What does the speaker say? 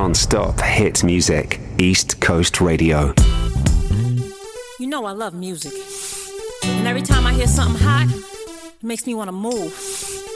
non-stop hit music. East Coast Radio. You know I love music. And every time I hear something hot, it makes me want to move.